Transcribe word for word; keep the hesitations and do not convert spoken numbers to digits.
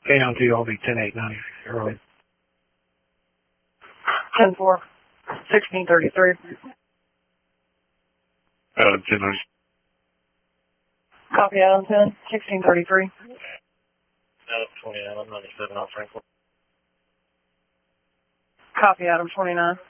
K on two, I'll be ten eight ninety early. ten four, sixteen thirty-three. Uh, ten ninety. Copy Adam ten, sixteen thirty-three. Adam twenty-nine, I'm ninety-seven on Franklin. Copy Adam twenty-nine.